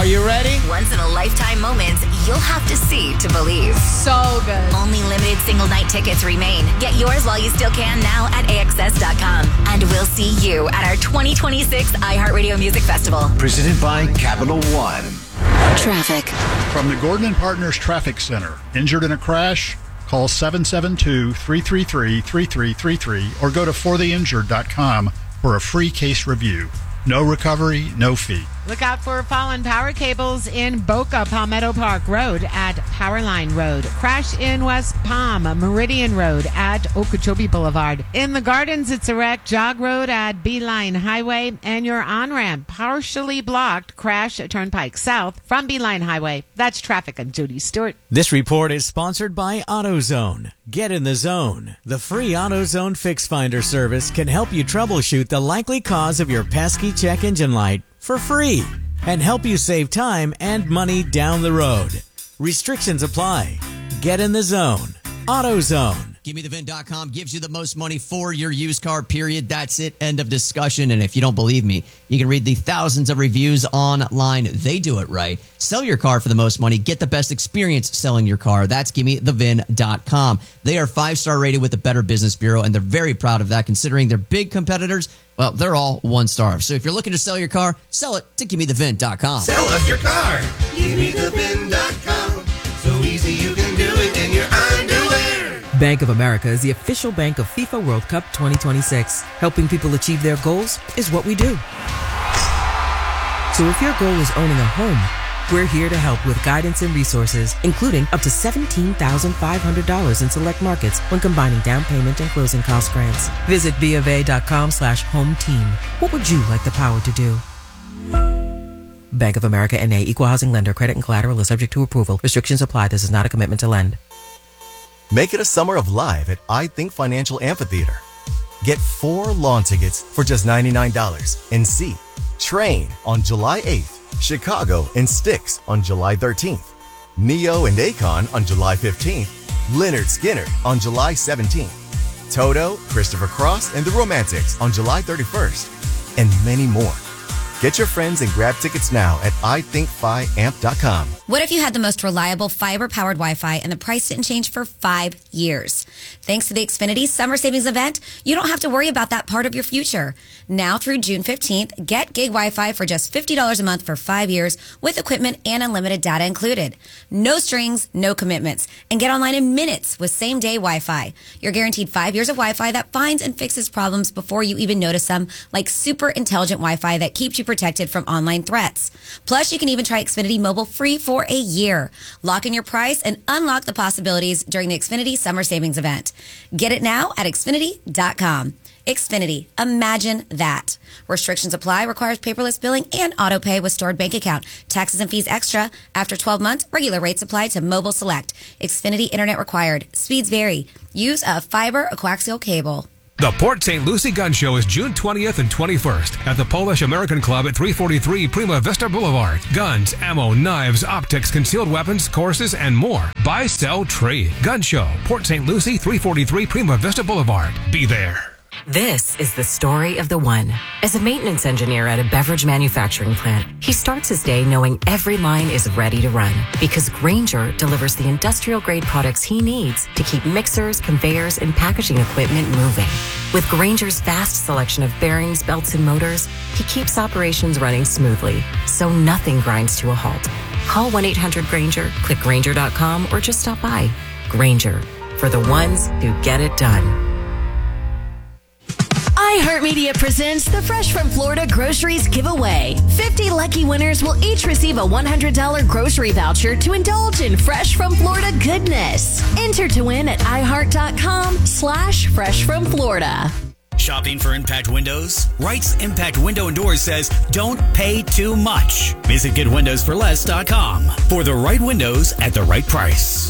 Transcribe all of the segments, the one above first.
you ready? Once-in-a-lifetime moments you'll have to see to believe. So good. Only limited single-night tickets remain. Get yours while you still can now at AXS.com. And we'll see you at our 2026 iHeartRadio Music Festival. Presented by Capital One. Traffic. From the Gordon & Partners Traffic Center. Injured in a crash? Call 772-333-3333 or go to fortheinjured.com for a free case review. No recovery, no fee. Look out for fallen power cables in Boca, Palmetto Park Road at Powerline Road. Crash in West Palm, Meridian Road at Okeechobee Boulevard. In the Gardens, it's a wreck. Jog Road at Beeline Highway. And your on-ramp partially blocked. Crash at Turnpike South from Beeline Highway. That's traffic. I'm Judy Stewart. This report is sponsored by AutoZone. Get in the zone. The free AutoZone Fix Finder service can help you troubleshoot the likely cause of your pesky check engine light for free and help you save time and money down the road. Restrictions apply. Get in the zone. AutoZone. GiveMeTheVin.com gives you the most money for your used car, period. That's it. End of discussion. And if you don't believe me, you can read the thousands of reviews online. They do it right. Sell your car for the most money. Get the best experience selling your car. That's GiveMeTheVin.com. They are 5-star rated with the Better Business Bureau, and they're very proud of that considering their big competitors. Well, they're all 1-star. So if you're looking to sell your car, sell it to GiveMeTheVin.com. Sell us your car. GiveMeTheVin.com. So easy you can do it in your underwear. Bank of America is the official bank of FIFA World Cup 2026. Helping people achieve their goals is what we do. So if your goal is owning a home, we're here to help with guidance and resources, including up to $17,500 in select markets when combining down payment and closing cost grants. Visit BofA.com/home team. What would you like the power to do? Bank of America N.A. Equal Housing Lender. Credit and collateral is subject to approval. Restrictions apply. This is not a commitment to lend. Make it a summer of live at I Think Financial Amphitheater. Get 4 lawn tickets for just $99 and see Train on July 8th, Chicago and Styx on July 13th, Neo and Akon on July 15th, Lynyrd Skynyrd on July 17th, Toto, Christopher Cross, and The Romantics on July 31st, and many more. Get your friends and grab tickets now at ithinkfiamp.com. What if you had the most reliable fiber-powered Wi-Fi and the price didn't change for 5 years? Thanks to the Xfinity Summer Savings Event, you don't have to worry about that part of your future. Now through June 15th, get gig Wi-Fi for just $50 a month for 5 years with equipment and unlimited data included. No strings, no commitments, and get online in minutes with same-day Wi-Fi. You're guaranteed 5 years of Wi-Fi that finds and fixes problems before you even notice them, like super intelligent Wi-Fi that keeps you protected from online threats. Plus, you can even try Xfinity Mobile free for a year. Lock in your price and unlock the possibilities during the Xfinity Summer Savings Event. Get it now at Xfinity.com. Xfinity. Imagine that. Restrictions apply. Requires paperless billing and auto pay with stored bank account. Taxes and fees extra. After 12 months, regular rates apply to Mobile Select. Xfinity Internet required. Speeds vary. Use a fiber or coaxial cable. The Port St. Lucie Gun Show is June 20th and 21st at the Polish American Club at 343 Prima Vista Boulevard. Guns, ammo, knives, optics, concealed weapons, courses, and more. Buy, sell, trade. Gun Show, Port St. Lucie, 343 Prima Vista Boulevard. Be there. This is the story of the one. As a maintenance engineer at a beverage manufacturing plant, he starts his day knowing every line is ready to run because Grainger delivers the industrial-grade products he needs to keep mixers, conveyors, and packaging equipment moving. With Grainger's vast selection of bearings, belts, and motors, he keeps operations running smoothly, so nothing grinds to a halt. Call 1-800-GRAINGER, click Grainger.com, or just stop by. Grainger, for the ones who get it done. iHeartMedia presents the Fresh from Florida Groceries Giveaway. 50 lucky winners will each receive a $100 grocery voucher to indulge in Fresh from Florida goodness. Enter to win at iHeart.com/freshfromflorida. Shopping for Impact Windows? Wright's Impact Window and Doors says, don't pay too much. Visit GetWindowsForLess.com for the right windows at the right price.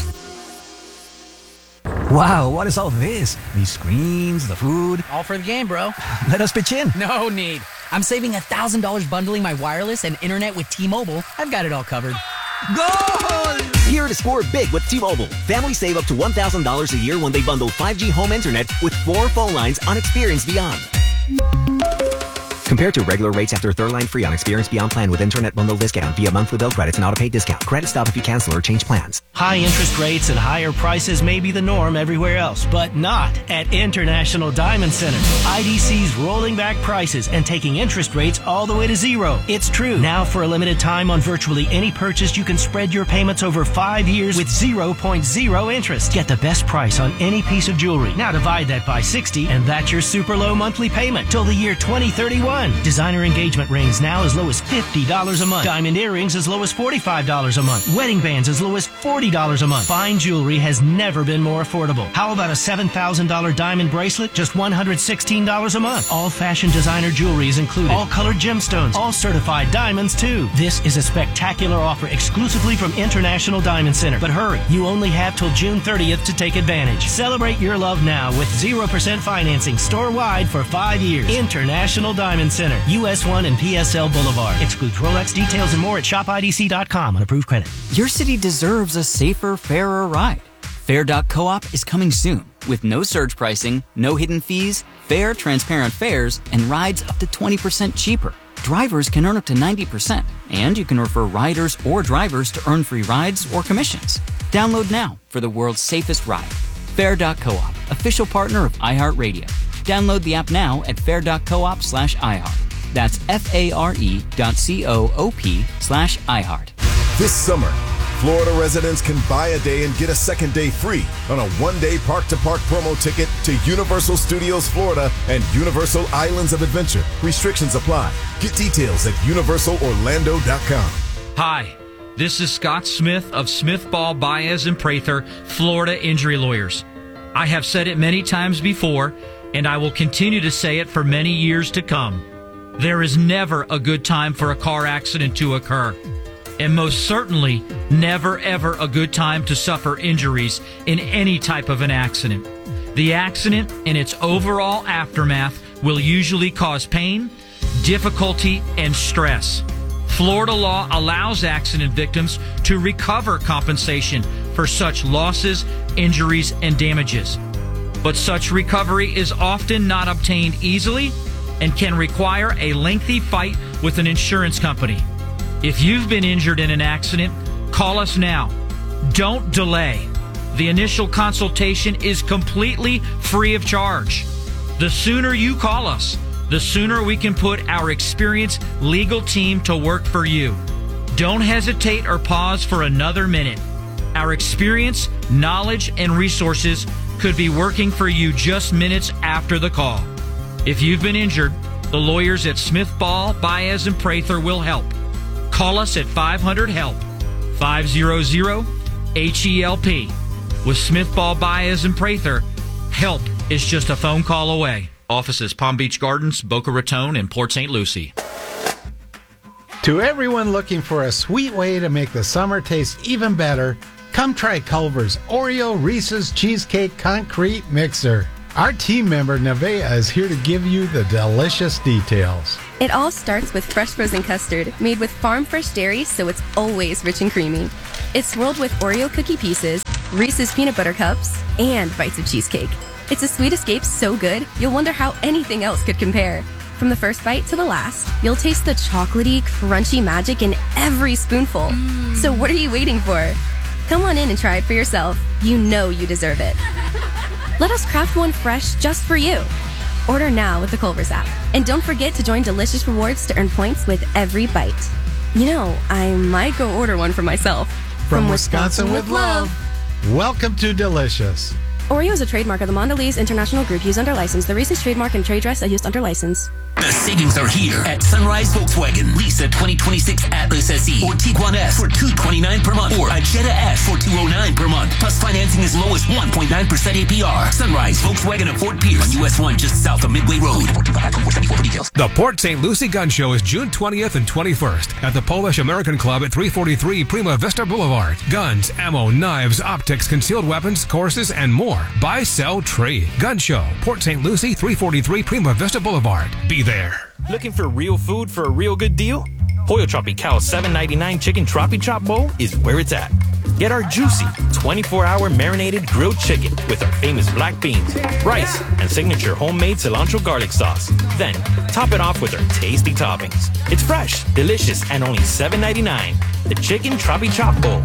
Wow, what is all this? These screens, the food. All for the game, bro. Let us pitch in. No need. I'm saving $1,000 bundling my wireless and internet with T-Mobile. I've got it all covered. Goal! Here to score big with T-Mobile. Families save up to $1,000 a year when they bundle 5G home internet with 4 phone lines on Experience Beyond. Compared to regular rates after third line free on Experience Beyond plan with internet bundle discount via monthly bill credits and auto-pay discount. Credit stop if you cancel or change plans. High interest rates and higher prices may be the norm everywhere else, but not at International Diamond Center. IDC's rolling back prices and taking interest rates all the way to zero. It's true. Now for a limited time on virtually any purchase, you can spread your payments over 5 years with 0.0 interest. Get the best price on any piece of jewelry. Now divide that by 60 and that's your super low monthly payment till the year 2031. Designer engagement rings now as low as $50 a month. Diamond earrings as low as $45 a month. Wedding bands as low as $40 a month. Fine jewelry has never been more affordable. How about a $7,000 diamond bracelet? Just $116 a month. All fashion designer jewelry is included. All colored gemstones. All certified diamonds too. This is a spectacular offer exclusively from International Diamond Center. But hurry, you only have till June 30th to take advantage. Celebrate your love now with 0% financing store-wide for 5 years. International Diamond Center, US 1 and PSL Boulevard. Excludes Rolex. Details and more at shopidc.com on approved credit. Your city deserves a safer, fairer ride. Fair.coop is coming soon with no surge pricing, no hidden fees, fair, transparent fares, and rides up to 20% cheaper. Drivers can earn up to 90%, and you can refer riders or drivers to earn free rides or commissions. Download now for the world's safest ride. Fair.coop, official partner of iHeartRadio. Download the app now at fair.coop/iHeart. That's FARE.coop/iHeart. This summer, Florida residents can buy a day and get a second day free on a one-day park-to-park promo ticket to Universal Studios Florida and Universal Islands of Adventure. Restrictions apply. Get details at universalorlando.com. Hi, this is Scott Smith of Smith Ball, Baez & Prather, Florida Injury Lawyers. I have said it many times before, and I will continue to say it for many years to come. There is never a good time for a car accident to occur. And most certainly, never ever a good time to suffer injuries in any type of an accident. The accident and its overall aftermath will usually cause pain, difficulty, and stress. Florida law allows accident victims to recover compensation for such losses, injuries, and damages. But such recovery is often not obtained easily and can require a lengthy fight with an insurance company. If you've been injured in an accident, call us now. Don't delay. The initial consultation is completely free of charge. The sooner you call us, the sooner we can put our experienced legal team to work for you. Don't hesitate or pause for another minute. Our experience, knowledge, and resources could be working for you just minutes after the call. If you've been injured, the lawyers at Smith Ball, Baez & Prather will help. Call us at 500-HELP, 500-HELP. With Smith Ball, Baez & Prather, help is just a phone call away. Offices Palm Beach Gardens, Boca Raton, and Port St. Lucie. To everyone looking for a sweet way to make the summer taste even better, come try Culver's Oreo Reese's Cheesecake Concrete Mixer. Our team member Nevaeh is here to give you the delicious details. It all starts with fresh frozen custard made with farm fresh dairy, so it's always rich and creamy. It's swirled with Oreo cookie pieces, Reese's peanut butter cups, and bites of cheesecake. It's a sweet escape so good, you'll wonder how anything else could compare. From the first bite to the last, you'll taste the chocolatey, crunchy magic in every spoonful. So what are you waiting for? Come on in and try it for yourself. You know you deserve it. Let us craft one fresh just for you. Order now with the Culver's app. And don't forget to join Delicious Rewards to earn points with every bite. You know, I might go order one for myself. From Wisconsin with love. Welcome to Delicious. Oreo is a trademark of the Mondelez International Group used under license. The Reese's trademark and trade dress are used under license. The savings are here at Sunrise Volkswagen. Lease a 2026 Atlas SE or Tiguan S for $229 per month or a Jetta S for $209 per month. Plus financing as low as 1.9% APR. Sunrise Volkswagen of Fort Pierce on US 1 just south of Midway Road. The Port St. Lucie Gun Show is June 20th and 21st at the Polish American Club at 343 Prima Vista Boulevard. Guns, ammo, knives, optics, concealed weapons, courses, and more. Buy, sell, trade. Gun Show, Port St. Lucie, 343 Prima Vista Boulevard. Be there. Looking for real food for a real good deal? Pollo Tropical $7.99 chicken Tropi Chop bowl is where it's at. Get our juicy 24-hour marinated grilled chicken with our famous black beans, rice, and signature homemade cilantro garlic sauce. Then, top it off with our tasty toppings. It's fresh, delicious, and only $7.99. The Chicken Tropi Chop Bowl.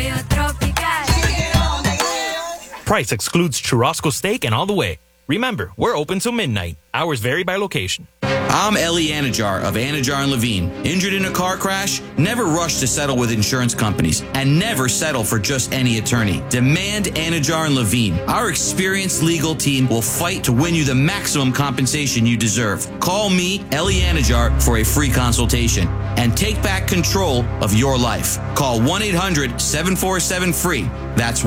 Price excludes churrasco steak and all the way. Remember, we're open till midnight. Hours vary by location. I'm Eli Anajar of Anajar & Levine. Injured in a car crash? Never rush to settle with insurance companies and never settle for just any attorney. Demand Anajar & Levine. Our experienced legal team will fight to win you the maximum compensation you deserve. Call me, Eli Anajar, for a free consultation and take back control of your life. Call 1-800-747-FREE. That's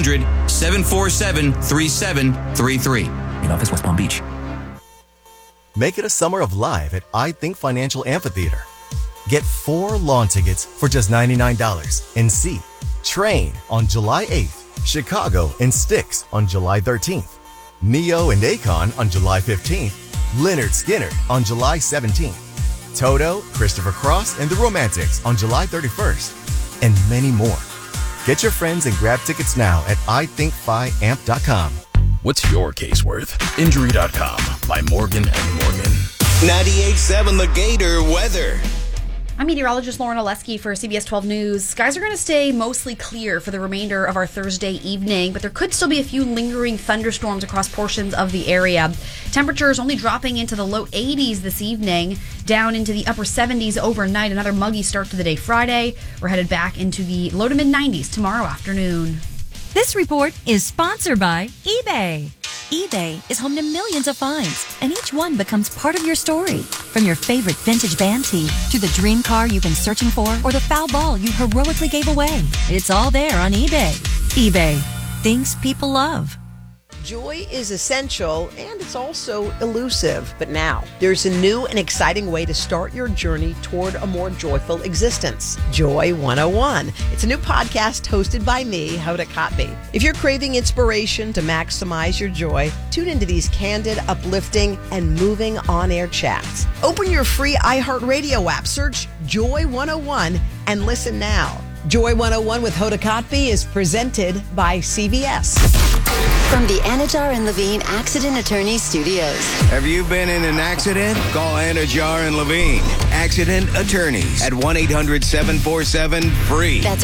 1-800-747-3733. In office, West Palm Beach. Make it a summer of live at I Think Financial Amphitheater. Get 4 lawn tickets for just $99 and see Train on July 8th, Chicago and Styx on July 13th, Neo and Akon on July 15th, Lynyrd Skynyrd on July 17th, Toto, Christopher Cross, and The Romantics on July 31st, and many more. Get your friends and grab tickets now at ithinkfiamp.com. What's your case worth? Injury.com by Morgan & Morgan. 98.7 The Gator weather. I'm meteorologist Lauren Oleski for CBS 12 News. Skies are going to stay mostly clear for the remainder of our Thursday evening, but there could still be a few lingering thunderstorms across portions of the area. Temperatures only dropping into the low 80s this evening, down into the upper 70s overnight. Another muggy start to the day Friday. We're headed back into the low to mid 90s tomorrow afternoon. This report is sponsored by eBay. eBay is home to millions of finds, and each one becomes part of your story. From your favorite vintage band tee to the dream car you've been searching for or the foul ball you heroically gave away. It's all there on eBay. eBay. Things people love. Joy is essential, and it's also elusive. But now, there's a new and exciting way to start your journey toward a more joyful existence. Joy 101. It's a new podcast hosted by me, Hoda Kotb. If you're craving inspiration to maximize your joy, tune into these candid, uplifting, and moving on-air chats. Open your free iHeartRadio app, search Joy 101, and listen now. Joy 101 with Hoda Kotb is presented by CVS. From the Anajar & Levine Accident Attorney Studios. Have you been in an accident? Call Anajar & Levine. Accident Attorneys at 1-800-747-FREE. That's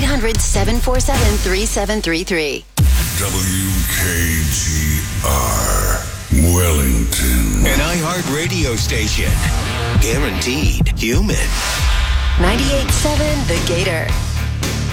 1-800-747-3733. WKGR, Wellington. An iHeart radio station. Guaranteed human. 98.7 The Gator.